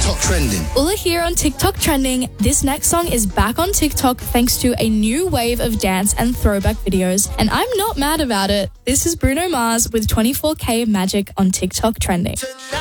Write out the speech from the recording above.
TikTok trending. Ula here on TikTok trending. This next song is back on TikTok thanks to a new wave of dance and throwback videos, and I'm not mad about it. This is Bruno Mars with 24K Magic on TikTok trending.